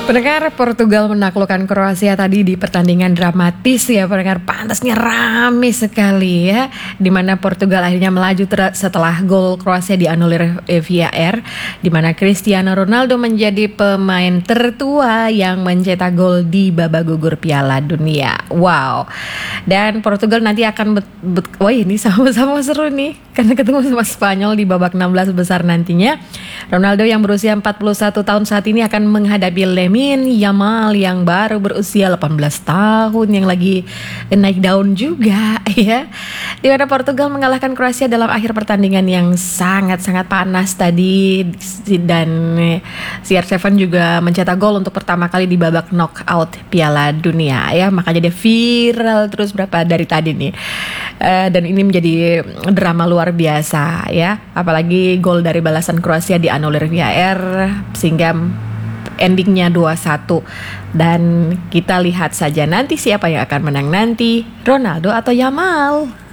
Pendengar, Portugal menaklukkan Kroasia tadi di pertandingan dramatis ya pendengar, pantasnya rame sekali ya, dimana Portugal akhirnya melaju setelah gol Kroasia dianulir VAR, dimana Cristiano Ronaldo menjadi pemain tertua yang mencetak gol di babak gugur Piala Dunia. Wow. Dan Portugal nanti akan wah ini sama-sama seru nih karena ketemu sama Spanyol di babak 16 besar nantinya. Ronaldo yang berusia 41 tahun saat ini akan menghadapi Lamine Yamal yang baru berusia 18 tahun yang lagi naik daun juga ya. Di mana Portugal mengalahkan Kroasia dalam akhir pertandingan yang sangat-sangat panas tadi, dan CR7 juga mencetak gol untuk pertama kali di babak knockout Piala Dunia ya. Makanya dia viral terus berapa dari tadi nih. Dan ini menjadi drama luar biasa ya. Apalagi gol dari balasan Kroasia dianulir VAR sehingga endingnya 2-1. Dan kita lihat saja nanti siapa yang akan menang nanti, Ronaldo atau Yamal.